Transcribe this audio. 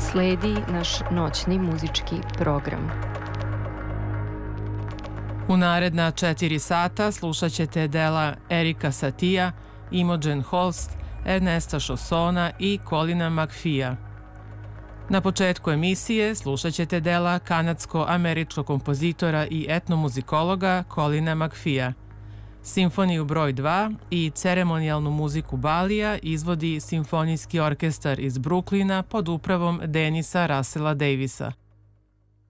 sledi naš noćni muzički program. U naredna 4 sata slušat ćete dela Erika Satija, Imogen Holst, Ernesta Chausona i Colina McPhee-a. Na početku emisije slušat ćete dela kanadsko-američkog kompozitora i etnomuzikologa Colina McPhee-a. Simfoniju broj 2 i ceremonijalnu muziku Balija izvodi Simfonijski orkestar iz Brooklyna pod upravom Denisa Russella Davisa.